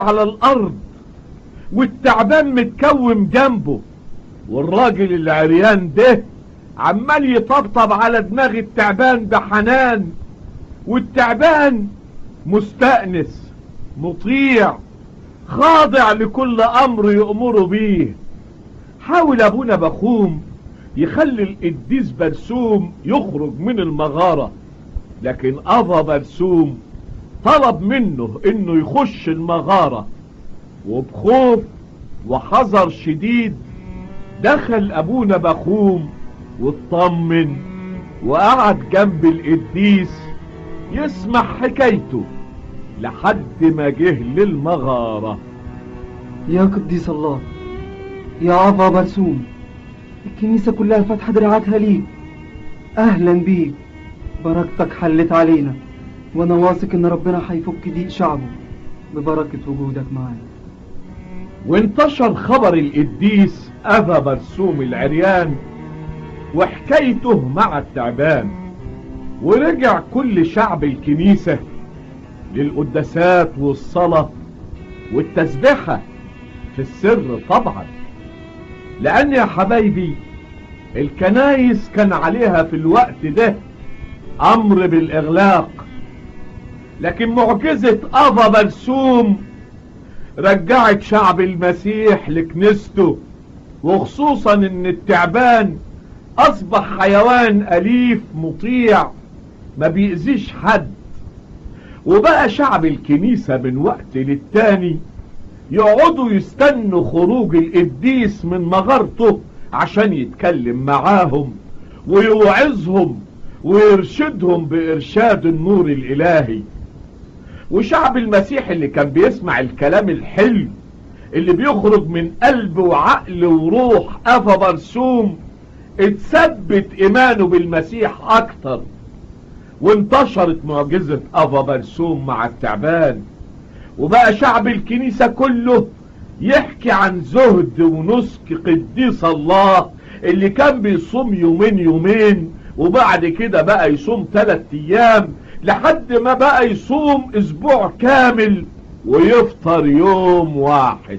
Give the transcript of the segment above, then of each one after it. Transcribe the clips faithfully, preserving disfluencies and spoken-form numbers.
على الارض والتعبان متكوم جنبه، والراجل العريان ده عمال يطبطب على دماغ التعبان بحنان، والتعبان مستأنس مطيع خاضع لكل امر يأمره بيه. حاول ابونا بخوم يخلي القديس برسوم يخرج من المغارة، لكن ابا برسوم طلب منه انه يخش المغارة، وبخوف وحذر شديد دخل ابونا بخوم واطمن وقعد جنب القديس يسمع حكايته لحد ما جه للمغارة. يا قديس الله، يا ابا برسوم، الكنيسة كلها فاتحة دراعاتها ليك. اهلا بيك، بركتك حلت علينا، وانا واثق ان ربنا هيفك ضيق شعبه ببركة وجودك معانا. وانتشر خبر القديس ابا برسوم العريان وحكايته مع التعبان، ورجع كل شعب الكنيسة للقداسات والصلاة والتسبيحة في السر طبعا، لان يا حبايبي الكنايس كان عليها في الوقت ده امر بالاغلاق، لكن معجزة ابا برسوم رجعت شعب المسيح لكنيسته، وخصوصا ان التعبان اصبح حيوان اليف مطيع ما بيأذيش حد. وبقى شعب الكنيسة من وقت للتاني يقعدوا يستنوا خروج القديس من مغارته عشان يتكلم معاهم ويوعظهم ويرشدهم بإرشاد النور الإلهي. وشعب المسيح اللي كان بيسمع الكلام الحلو اللي بيخرج من قلب وعقل وروح ابا برسوم اتثبت ايمانه بالمسيح اكتر، وانتشرت معجزة ابا برسوم مع التعبان، وبقى شعب الكنيسة كله يحكي عن زهد ونسك قديس الله اللي كان بيصوم يومين يومين، وبعد كده بقى يصوم ثلاث ايام، لحد ما بقى يصوم اسبوع كامل ويفطر يوم واحد.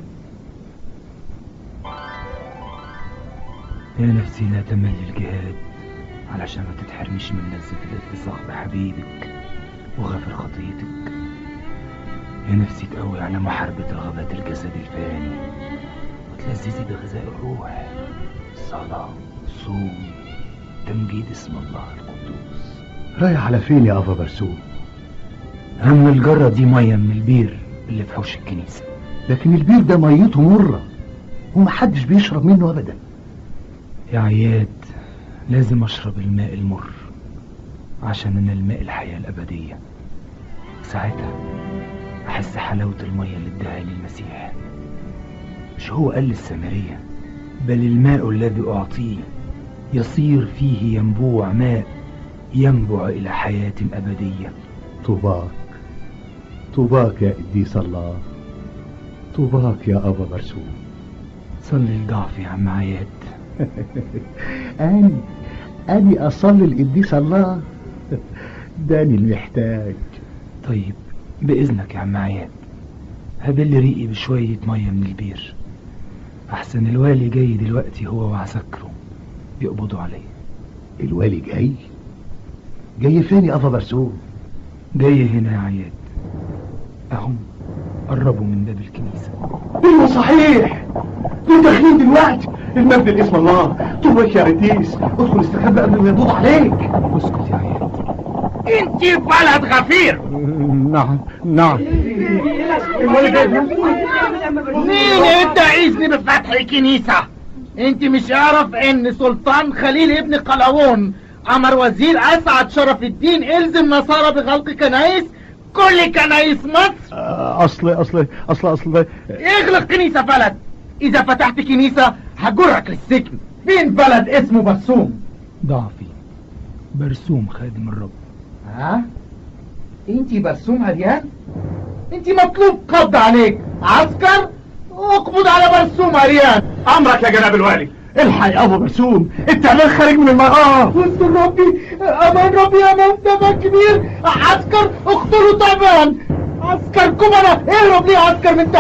يا نفسي لا تمل الجهاد علشان ما تتحرمش من لذة الاتصاق بحبيبك وغفر خطيتك. يا نفسي تقوي على محاربة رغبات الجسد الفاني وتلذذي بغذاء الروح، الصلاة، الصوم، تمجيد اسم الله القدوس. رايح على فين يا ابا برسوم؟ هم الجرة دي مية من البير اللي في حوش الكنيسة. لكن البير ده ميته مرة ومحدش بيشرب منه ابدا. يا عياد لازم اشرب الماء المر عشان انا الماء الحياة الابدية، ساعتها احس حلاوة المية اللي اداها لي المسيح. مش هو قال للسامرية بل الماء الذي اعطيه يصير فيه ينبوع ماء ينبع الى حياة ابدية. طوباك طوباك يا قديس الله، طوباك يا ابا برسوم. صلي لضعفي يا عم عياد. اني اني اصلي القديس الله؟ داني المحتاج. طيب باذنك يا عم عياد هبل ريقي بشوية مية من البير، احسن الوالي جاي دلوقتي هو وعسكره يقبضوا عليه. الوالي جاي؟ جاي فين يا ابا برسوم؟ جاي هنا يا عياد، اهم قربوا من باب الكنيسة. ايوه صحيح، دول داخلين دلوقتي. المجد لاسم الله. طوبك يا قديس، ادخل استخبى قبل ما ينبض عليك. اسكت يا عياد. انت بلد غفير. نعم نعم. مين انت عايزني بفتح الكنيسة؟ انت مش عارف ان سلطان خليل ابن قلاوون امر وزير اسعد شرف الدين الزم نصارى بغلق كنايس كل كنايس مصر؟ اصل اصل اصل اصل اغلق كنيسة بلد. اذا فتحت كنيسة هجرك للسجن. فين بلد اسمه برسوم؟ ضعفي برسوم خادم الرب. ها؟ انت برسوم عريان؟ انت مطلوب قبض عليك. عسكر اقبض على برسوم عريان. امرك يا جناب الوالي. الحق يا ابو برسوم، التعبان خارج من المغاره. وانت ربي، امان ربي، امان دمك كبير. عسكر اقتلوا تعبان. عسكركم انا اهرب ليه عسكر من